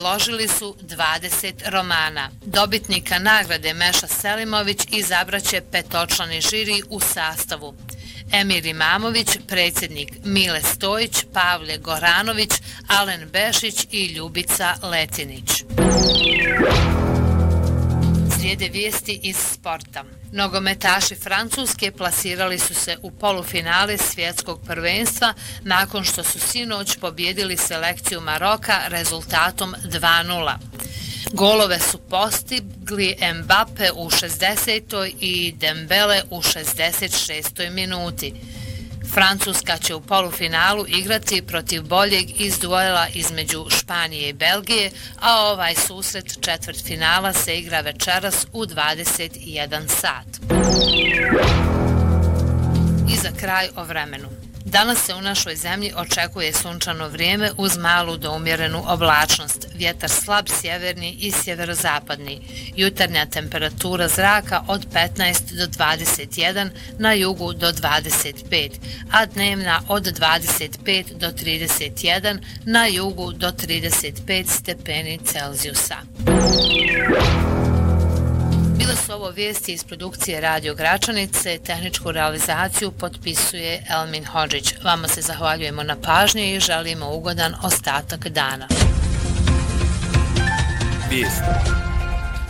Predložili su 20 romana. Dobitnika nagrade Meša Selimović izabraće petočlani žiri u sastavu: Emir Imamović, predsjednik, Mile Stojić, Pavle Goranović, Alen Bešić i Ljubica Letinić. Slijede vijesti iz sporta. Nogometaši Francuske plasirali su se u polufinale svjetskog prvenstva nakon što su sinoć pobijedili selekciju Maroka rezultatom 2:0. Golove su postigli Mbappe u 60. i Dembele u 66. minuti. Francuska će u polufinalu igrati protiv boljeg iz duela između Španije i Belgije, a ovaj susret četvrtfinala se igra večeras u 21 sat. I za kraj o vremenu. Danas se u našoj zemlji očekuje sunčano vrijeme uz malu do umjerenu oblačnost, vjetar slab sjeverni i sjeverozapadni, jutarnja temperatura zraka od 15 do 21, na jugu do 25, a dnevna od 25 do 31, na jugu do 35 stepeni Celzijusa. Bile su ovo vijesti iz produkcije Radio Gračanice, tehničku realizaciju potpisuje Elmin Hodžić. Vama se zahvaljujemo na pažnji i želimo ugodan ostatak dana. Vijesti.